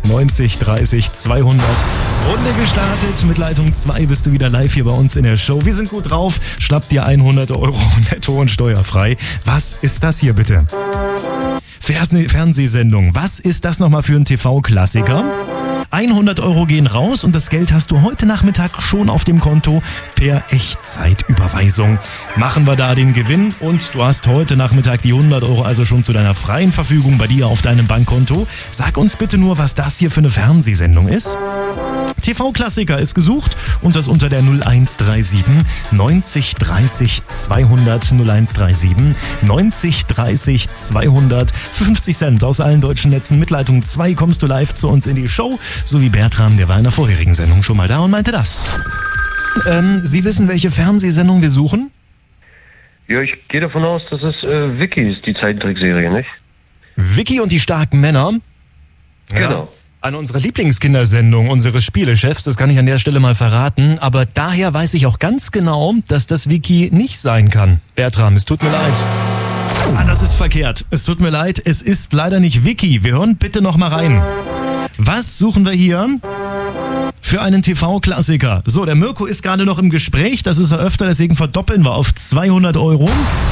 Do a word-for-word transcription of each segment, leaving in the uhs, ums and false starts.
neunzig dreißig zweihundert. Runde gestartet. Mit Leitung zwei bist du wieder live hier bei uns in der Show. Wir sind gut drauf. Schnapp dir hundert Euro netto und steuerfrei. Was ist das hier bitte? Fers- Fernsehsendung. Was ist das nochmal für ein T V-Klassiker? hundert Euro gehen raus und das Geld hast du heute Nachmittag schon auf dem Konto per Echtzeitüberweisung. Machen wir da den Gewinn und du hast heute Nachmittag die hundert Euro also schon zu deiner freien Verfügung bei dir auf deinem Bankkonto. Sag uns bitte nur, was das hier für eine Fernsehsendung ist. T V-Klassiker ist gesucht und das unter der null eins drei sieben neunzig dreißig zweihundert null eins drei sieben neunzig dreißig zweihundert für fünfzig Cent aus allen deutschen Netzen. Mit Leitung zwei kommst du live zu uns in die Show, so wie Bertram, der war in der vorherigen Sendung schon mal da und meinte das. Ähm, Sie wissen, welche Fernsehsendung wir suchen? Ja, ich gehe davon aus, dass es äh, Vicky ist, die Zeichentrickserie, nicht? Vicky und die starken Männer? Ja. Genau. Eine unserer Lieblingskindersendung unseres Spielechefs, das kann ich an der Stelle mal verraten, aber daher weiß ich auch ganz genau, dass das Vicky nicht sein kann. Bertram, es tut mir leid. Ah, das ist verkehrt. Es tut mir leid, es ist leider nicht Vicky. Wir hören bitte noch mal rein. Was suchen wir hier für einen T V-Klassiker? So, der Mirko ist gerade noch im Gespräch, das ist er öfter, deswegen verdoppeln wir auf zweihundert Euro.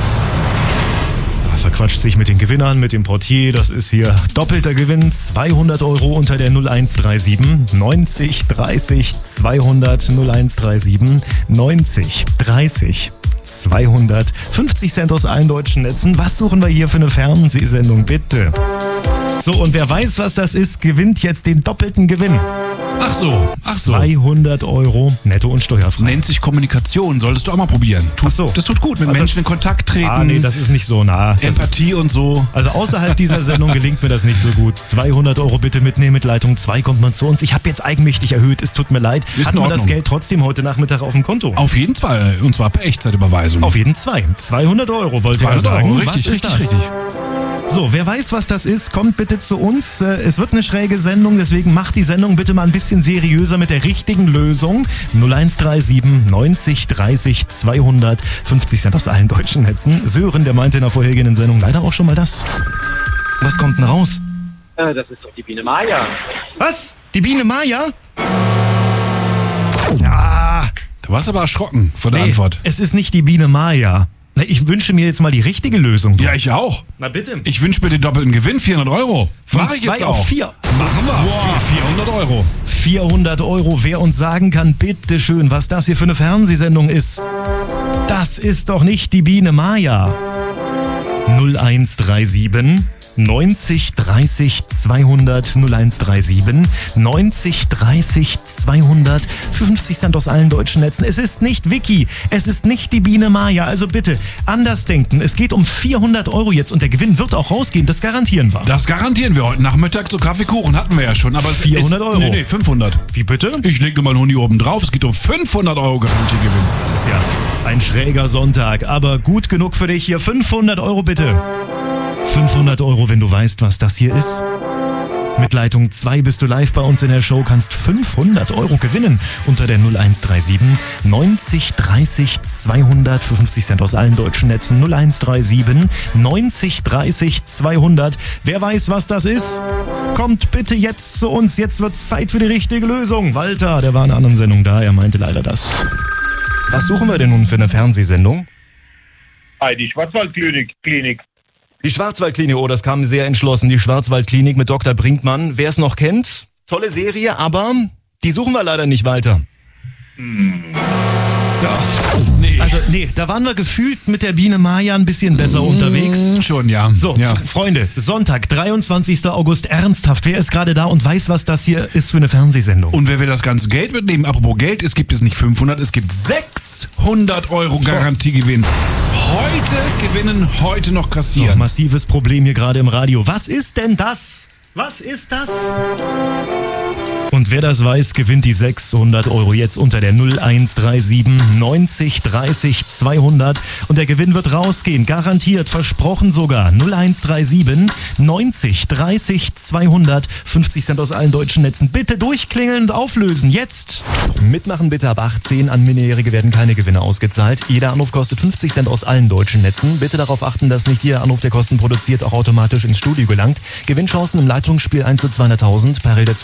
Verquatscht sich mit den Gewinnern, mit dem Portier, das ist hier doppelter Gewinn, zweihundert Euro unter der null eins drei sieben neunzig dreißig zweihundert null eins drei sieben neunzig dreißig zweihundert fünfzig Cent aus allen deutschen Netzen. Was suchen wir hier für eine Fernsehsendung, bitte? So, und wer weiß, was das ist, gewinnt jetzt den doppelten Gewinn. Ach so, ach so. zweihundert Euro netto und steuerfrei. Nennt sich Kommunikation, solltest du auch mal probieren. Tut, ach so. Das tut gut, mit also Menschen das, in Kontakt treten. Ah, nee, das ist nicht so nah. Das Empathie ist, und so. Also außerhalb dieser Sendung gelingt mir das nicht so gut. zweihundert Euro bitte mitnehmen, mit Leitung zwei kommt man zu uns. Ich habe jetzt eigenmächtig erhöht, es tut mir leid. Ist Hat man das Geld trotzdem heute Nachmittag auf dem Konto? Auf jeden Fall, und zwar per Echtzeitüberweisung. Auf jeden Fall. zweihundert Euro wollte ich ja sagen. Euro. Richtig, was ist richtig, das? richtig. So, wer weiß, was das ist, kommt bitte zu uns. Es wird eine schräge Sendung, deswegen macht die Sendung bitte mal ein bisschen seriöser mit der richtigen Lösung. null eins drei sieben neunzig dreißig zweihundert fünfzig Cent aus allen deutschen Netzen. Sören, der meinte in der vorhergehenden Sendung leider auch schon mal das. Was kommt denn raus? Äh, das ist doch die Biene Maya. Was? Die Biene Maya? Ja. Du warst aber erschrocken von der Nee, Antwort. es ist nicht die Biene Maya. Na, ich wünsche mir jetzt mal die richtige Lösung. Ja, ich auch. Na bitte. Ich wünsche mir den doppelten Gewinn, vierhundert Euro. Von Mach ich jetzt zwei auch. auf vier. Machen wir. Wow. vierhundert Euro. vierhundert Euro. Wer uns sagen kann, bitteschön, was das hier für eine Fernsehsendung ist. Das ist doch nicht die Biene Maya. null eins drei sieben neunzig dreißig zweihundert null eins drei sieben neunzig dreißig zweihundert für fünfzig Cent aus allen deutschen Netzen. Es ist nicht Vicky, es ist nicht die Biene Maya, also bitte anders denken. Es geht um vierhundert Euro jetzt und der Gewinn wird auch rausgehen, das garantieren wir. Das garantieren wir heute Nachmittag. So Kaffeekuchen hatten wir ja schon. Aber es vierhundert ist, Euro. Nee, nee, fünfhundert. Wie bitte? Ich lege mal einen Huni oben drauf. Es geht um fünfhundert Euro Garantiegewinn. Das ist ja ein schräger Sonntag, aber gut genug für dich hier. fünfhundert Euro bitte. fünfhundert Euro, wenn du weißt, was das hier ist. Mit Leitung zwei bist du live bei uns in der Show, kannst fünfhundert Euro gewinnen unter der null eins drei sieben neunzig dreißig zweihundert für fünfzig Cent aus allen deutschen Netzen. null eins drei sieben neunzig dreißig zweihundert. Wer weiß, was das ist? Kommt bitte jetzt zu uns. Jetzt wird's Zeit für die richtige Lösung. Walter, der war in einer anderen Sendung da, er meinte leider das. Was suchen wir denn nun für eine Fernsehsendung? Ah, die Schwarzwaldklinik. Klinik. Die Schwarzwaldklinik, oh, das kam sehr entschlossen. Die Schwarzwaldklinik mit Doktor Brinkmann. Wer es noch kennt, tolle Serie, aber die suchen wir leider nicht weiter. Hm. Ja. Nee. Also, nee, da waren wir gefühlt mit der Biene Maya ein bisschen besser mmh, unterwegs. Schon, ja. So, ja. Freunde, Sonntag, dreiundzwanzigster August, ernsthaft, wer ist gerade da und weiß, was das hier ist für eine Fernsehsendung? Und wer will das ganze Geld mitnehmen? Apropos Geld, es gibt es nicht fünfhundert, es gibt sechshundert Euro Garantiegewinn. Heute gewinnen, heute noch kassieren. Oh, massives Problem hier gerade im Radio. Was ist denn das? Was ist das? Und wer das weiß, gewinnt die sechshundert Euro jetzt unter der null eins drei sieben neunzig dreißig zweihundert. Und der Gewinn wird rausgehen, garantiert, versprochen sogar. null eins drei sieben neunzig dreißig zweihundert, fünfzig Cent aus allen deutschen Netzen. Bitte durchklingeln und auflösen, jetzt! Mitmachen bitte ab achtzehn, an Minderjährige werden keine Gewinne ausgezahlt. Jeder Anruf kostet fünfzig Cent aus allen deutschen Netzen. Bitte darauf achten, dass nicht jeder Anruf, der Kosten produziert, auch automatisch ins Studio gelangt. Gewinnchancen im Leitungsspiel eins zu zweihunderttausend, parallel dazu